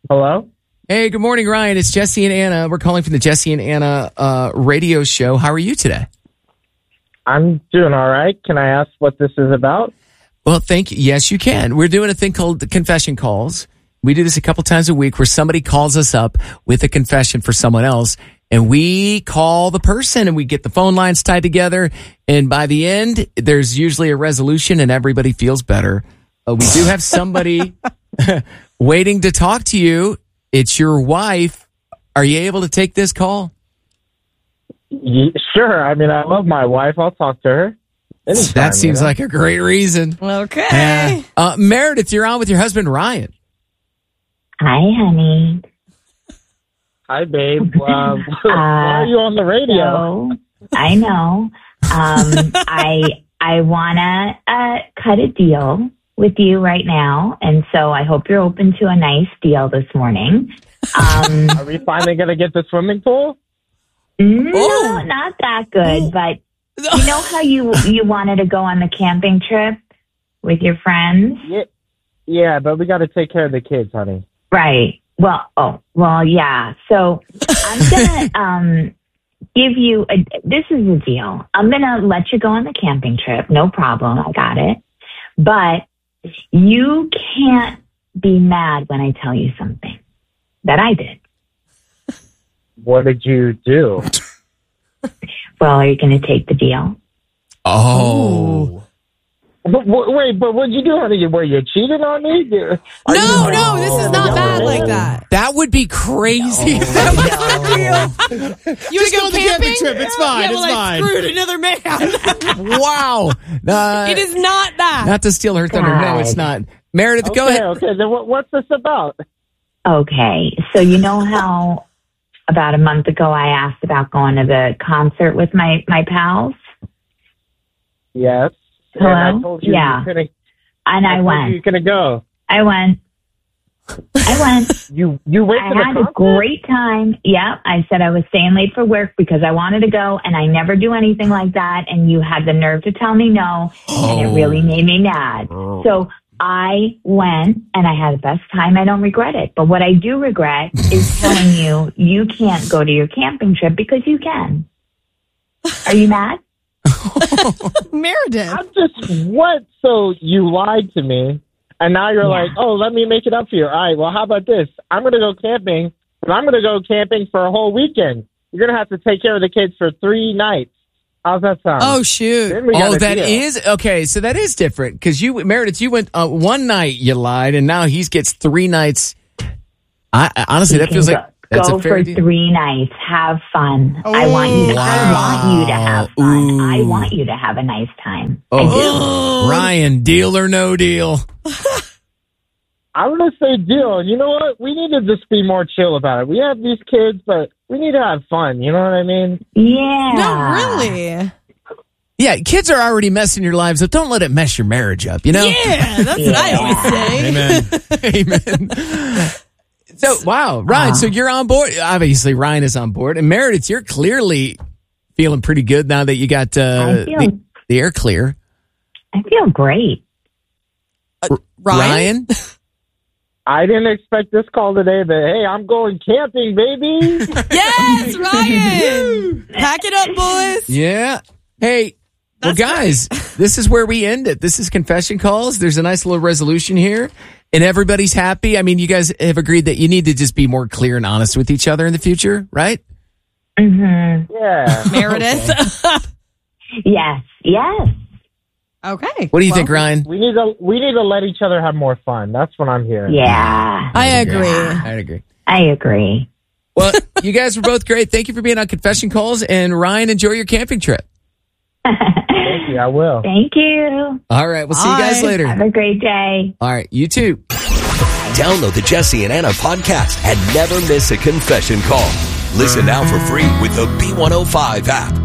Hello? Hey, good morning, Ryan. It's Jesse and Anna. We're calling from the Jesse and Anna radio show. How are you today? I'm doing all right. Can I ask what this is about? Well, thank you. Yes, you can. We're doing a thing called the confession calls. We do this a couple times a week where somebody calls us up with a confession for someone else, and we call the person and we get the phone lines tied together. And by the end, there's usually a resolution and everybody feels better. We do have somebody waiting to talk to you. It's your wife. Are you able to take this call? Sure. I mean, I love my wife. I'll talk to her. Anytime, that seems like a great reason. Okay. Meredith, you're on with your husband, Ryan. Hi, honey. Hi, babe. Why are you on the radio? So, I know. I want to cut a deal with you right now, and so I hope you're open to a nice deal this morning. Are we finally going to get the swimming pool? No, not that good, but you know how you wanted to go on the camping trip with your friends? Yeah, but we got to take care of the kids, honey. Right. Well, yeah. So I'm going to give you this is the deal. I'm going to let you go on the camping trip. No problem. I got it. But you can't be mad when I tell you something that I did. What did you do? Well, are you going to take the deal? Oh. But what'd you do, honey? Were you cheating on me? No, this is not bad like that. That would be crazy. You want to go camping? Trip. It's fine. Yeah, well, I screwed another man. Wow. It is not that. Not to steal her thunder. No, it's not. Meredith, go ahead. Okay, then what's this about? Okay, so you know how about a month ago I asked about going to the concert with my pals? Yes. Hello? And I told you yeah. And I went. You're going to go. I went. You went to the concert? I had a great time. Yeah, I said I was staying late for work because I wanted to go, and I never do anything like that, and you had the nerve to tell me no, and it really made me mad. So I went, and I had the best time. I don't regret it. But what I do regret is telling you can't go to your camping trip because you can. Are you mad? Meredith. I'm just, what? So you lied to me, and now you're like, oh, let me make it up for you. All right, well, how about this? I'm going to go camping, and I'm going to go camping for a whole weekend. You're going to have to take care of the kids for 3 nights. How's that sound? Oh, shoot. Oh, that is? Okay, so that is different. Because Meredith, you went one night, you lied, and now he gets 3 nights. Honestly, that feels like that's go a fair for deal. 3 nights. Have fun. I want you to have fun. Ooh. I want you to have a nice time. Oh. Ryan, deal or no deal? I'm going to say deal. You know what? We need to just be more chill about it. We have these kids, but we need to have fun. You know what I mean? Yeah. No, really. Yeah, kids are already messing your lives up. Don't let it mess your marriage up, you know? Yeah, that's what I always say. Amen. So, wow, Ryan, so you're on board. Obviously, Ryan is on board. And Meredith, you're clearly feeling pretty good now that you got the air clear. I feel great. Ryan? I didn't expect this call today, but hey, I'm going camping, baby. Yes, Ryan. Pack it up, boys. Yeah. Hey, well, guys, this is where we end it. This is Confession Calls. There's a nice little resolution here, and everybody's happy. I mean, you guys have agreed that you need to just be more clear and honest with each other in the future, right? Mm-hmm. Yeah. Meredith. Yes. Okay. What do you think, Ryan? We need to let each other have more fun. That's what I'm hearing. Yeah. I agree. I agree. I agree. Well, you guys were both great. Thank you for being on Confession Calls. And Ryan, enjoy your camping trip. Thank you. I will. Thank you. All right. We'll see you guys later. Have a great day. All right. You too. Download the Jesse and Anna podcast and never miss a confession call. Listen now for free with the B105 app.